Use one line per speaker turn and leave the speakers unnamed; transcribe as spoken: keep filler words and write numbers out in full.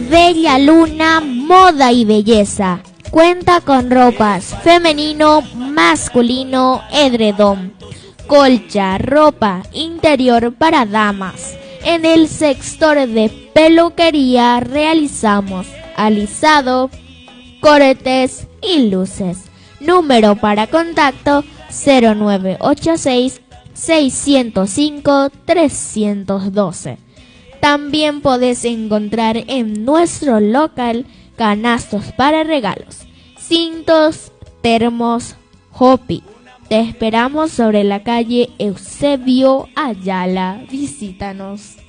Bella Luna Moda y Belleza. Cuenta con ropas femenino, masculino, edredón, colcha, ropa interior para damas. En el sector de peluquería realizamos alisado, cortes y luces. Número para contacto cero nueve ocho seis, seis cero cinco, tres uno dos. También podés encontrar en nuestro local canastos para regalos, cintos, termos, hopi. Te esperamos sobre la calle Eusebio Ayala. Visítanos.